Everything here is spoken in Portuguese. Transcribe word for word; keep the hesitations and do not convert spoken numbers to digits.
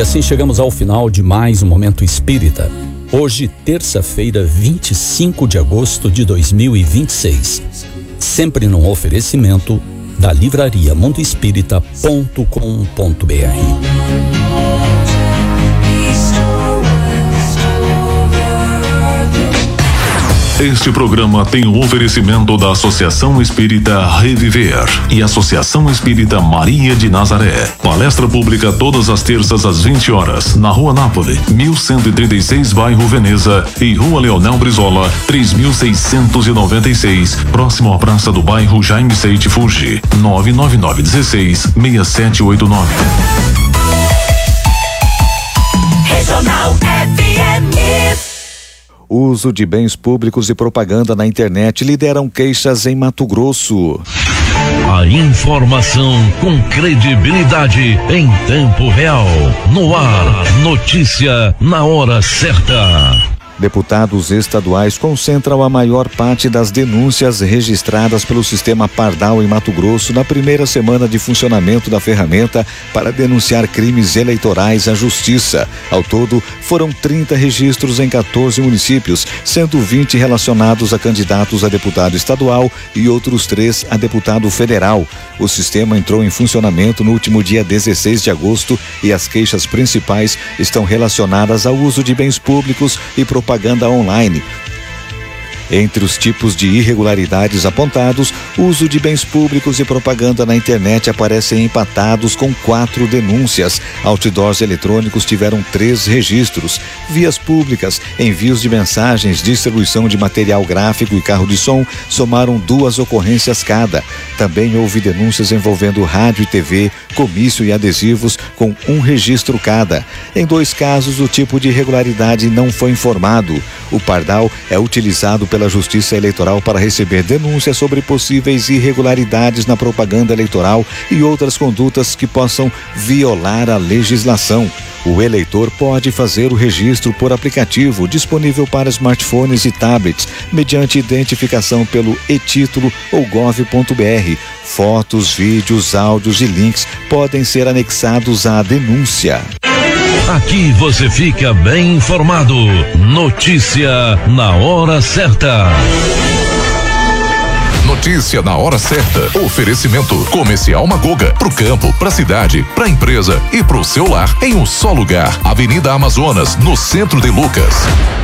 E assim chegamos ao final de mais um Momento Espírita. Hoje, terça-feira, vinte e cinco de agosto de dois mil e vinte e seis. Sempre num oferecimento da livraria mundo espírita ponto com ponto br. Este programa tem o oferecimento da Associação Espírita Reviver e Associação Espírita Maria de Nazaré. Palestra pública todas as terças às vinte horas, na Rua Nápoles, mil cento e trinta e seis, bairro Veneza, e Rua Leonel Brizola, três mil seiscentos e noventa e seis, próximo à Praça do Bairro Jaime Seite Fuji, nove nove nove um seis, seis sete oito nove. Regional F M. Uso de bens públicos e propaganda na internet lideram queixas em Mato Grosso. A informação com credibilidade em tempo real. No ar, notícia na hora certa. Deputados estaduais concentram a maior parte das denúncias registradas pelo sistema Pardal em Mato Grosso na primeira semana de funcionamento da ferramenta para denunciar crimes eleitorais à Justiça. Ao todo, foram trinta registros em quatorze municípios, sendo vinte relacionados a candidatos a deputado estadual e outros três a deputado federal. O sistema entrou em funcionamento no último dia dezesseis de agosto e as queixas principais estão relacionadas ao uso de bens públicos e propaganda propaganda online. Entre os tipos de irregularidades apontados, o uso de bens públicos e propaganda na internet aparecem empatados com quatro denúncias. Outdoors eletrônicos tiveram três registros. Vias públicas, envios de mensagens, distribuição de material gráfico e carro de som somaram duas ocorrências cada. Também houve denúncias envolvendo rádio e T V, comício e adesivos com um registro cada. Em dois casos, o tipo de irregularidade não foi informado. O Pardal é utilizado pela Justiça Eleitoral para receber denúncias sobre possíveis irregularidades na propaganda eleitoral e outras condutas que possam violar a legislação. O eleitor pode fazer o registro por aplicativo disponível para smartphones e tablets, mediante identificação pelo e-título ou gov ponto br. Fotos, vídeos, áudios e links podem ser anexados à denúncia. Aqui você fica bem informado. Notícia na hora certa. Notícia na hora certa. Oferecimento Comercial Magoga. Pro campo, pra cidade, pra empresa e pro seu lar em um só lugar. Avenida Amazonas, no centro de Lucas.